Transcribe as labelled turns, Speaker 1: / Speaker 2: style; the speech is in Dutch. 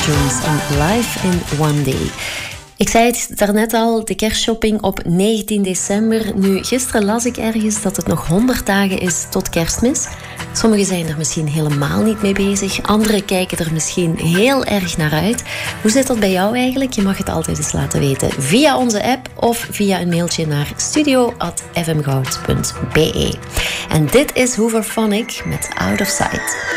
Speaker 1: Jones en Live in One Day. Ik zei het daarnet al, de kerstshopping op 19 december. Nu, gisteren las ik ergens dat het nog 100 dagen is tot Kerstmis. Sommigen zijn er misschien helemaal niet mee bezig. Anderen kijken er misschien heel erg naar uit. Hoe zit dat bij jou eigenlijk? Je mag het altijd eens laten weten via onze app of via een mailtje naar studio@fmgoud.be. En dit is Hooverphonic met Out of Sight.